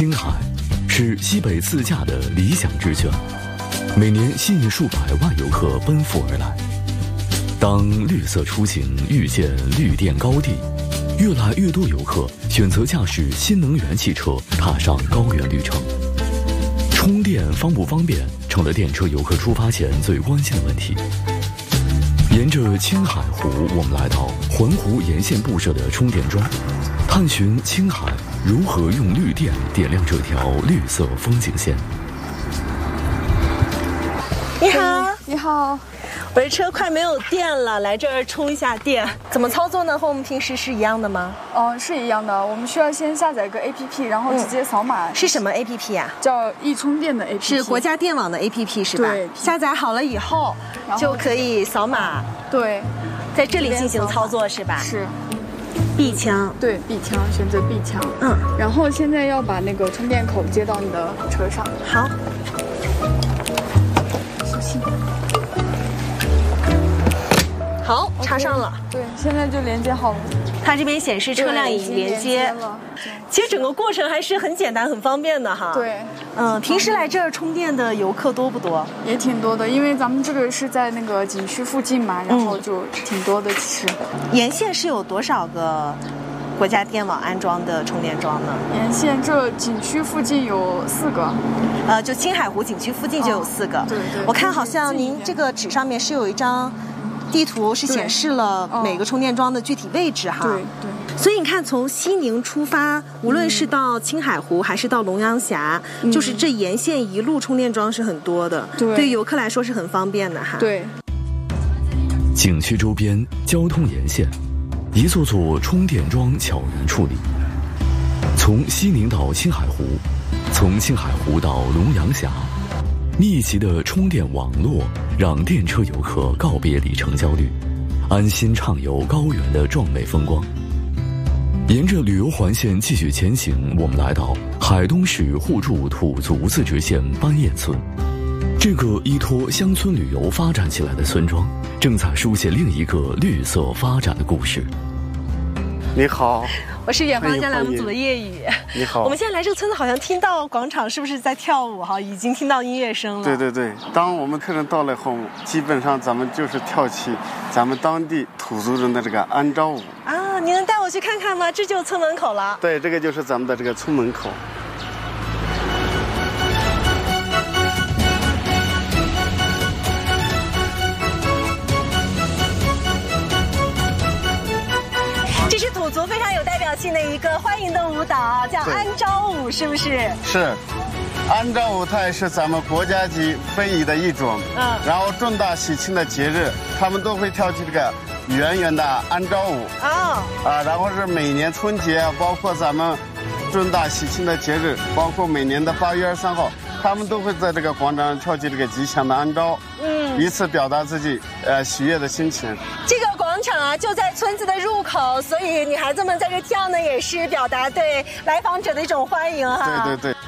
青海是西北自驾的理想之选，每年吸引数百万游客奔赴而来。当绿色出行遇见绿电高地，越来越多游客选择驾驶新能源汽车踏上高原旅程。充电方不方便成了电车游客出发前最关心的问题。沿着青海湖，我们来到环湖沿线布设的充电桩，探寻青海如何用绿电点亮这条绿色风景线。 你好， 你好， 我的车快没有电了，来这儿充一下电。怎么操作呢？和我们平时是一样的吗？ 是一样的。我们需要先下载个 APP， 然后直接扫码。 是什么 APP 呀？ 叫易充电的 APP， 是国家电网的 APP 是吧？ 对。 下载好了以后，就可以扫码。 对， 在这里进行操作是吧？ 是。 B 枪。 对 ，B 枪，选择 B 枪。然后现在要把那个充电口接到你的车上。 好。 小心。 好，插上了。 对，现在就连接好了。 它这边显示车辆已经连接了。 其实整个过程还是很简单、很方便的哈。 对。 平时来这儿充电的游客多不多？ 也挺多的，因为咱们这个是在那个景区附近嘛，然后就挺多的。其实。 沿线是有多少个国家电网安装的充电桩呢？ 沿线这景区附近有4个。 就青海湖景区附近就有4个。 对对。 我看好像您这个纸上面是有一张地图，是显示了每个充电桩的具体位置哈。 对对。 所以你看，从西宁出发，无论是到青海湖还是到龙阳峡，就是这沿线一路充电桩是很多的，对游客来说是很方便的哈。 对。 景区周边交通沿线，一座座充电桩悄然矗立。从西宁到青海湖，从青海湖到龙阳峡，密集的充电网络让电车游客告别里程焦虑，安心畅游高原的壮美风光。沿着旅游环线继续前行，我们来到海东市互助土族自治县班彦村。这个依托乡村旅游发展起来的村庄，正在书写另一个绿色发展的故事。 你好， 我是远方江栏目组的叶宇。 你好， 我们现在来这个村子，好像听到广场是不是在跳舞哈？已经听到音乐声了。 对对对，当我们客人到了后，基本上咱们就是跳起咱们当地土族人的这个安招舞。 啊，你能带我去看看吗？这就是村门口了。 对，这个就是咱们的这个村门口。 这是土族非常有代表性的一个欢迎的舞蹈，叫安招舞，是不是？ 是，安招舞它也是咱们国家级非遗的一种。然后重大喜庆的节日，他们都会跳起这个圆圆的安招舞。然后是每年春节，包括咱们重大喜庆的节日，包括每年的8月23号，他们都会在这个广场上跳起这个吉祥的安招，以此表达自己喜悦的心情。 这个广场啊，就在村子的入口，所以女孩子们在这跳呢，也是表达对来访者的一种欢迎哈。 对对对。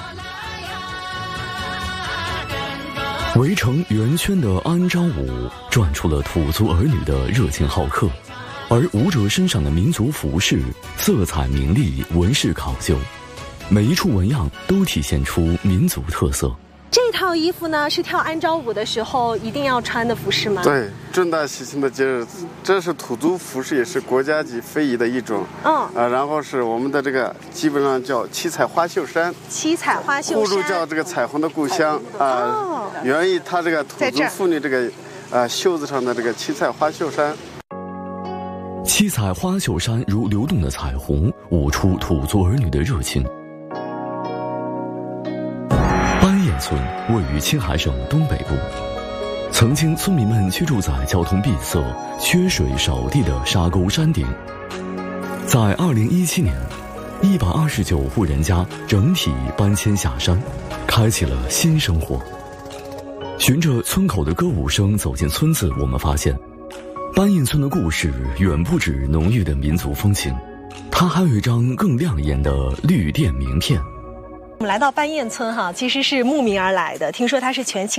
围成圆圈的安招舞，转出了土族儿女的热情好客，而舞者身上的民族服饰色彩明丽，纹饰考究，每一处纹样都体现出民族特色。 这套衣服呢，是跳安招舞的时候一定要穿的服饰吗？ 对，重大喜庆的节日，这是土族服饰，也是国家级非遗的一种。然后是我们的这个基本上叫七彩花绣衫。七彩花绣衫，互助叫这个彩虹的故乡源于它这个土族妇女这个袖子上的这个七彩花绣衫。 七彩花绣衫如流动的彩虹，舞出土族儿女的热情。班彦村位于青海省东北部，曾经村民们居住在交通闭塞、缺水少地的沙沟山顶。在2017年，129户人家整体搬迁下山，开启了新生活。循着村口的歌舞声走进村子，我们发现班彦村的故事远不止浓郁的民族风情，它还有一张更亮眼的绿电名片。 我们来到班彦村哈，其实是慕名而来的，听说它是全青